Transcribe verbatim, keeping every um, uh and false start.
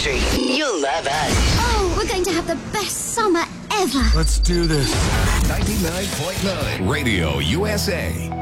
country. You'll love us. Oh, we're going to have the best summer ever. Let's do this. ninety-nine point nine Radio U S A.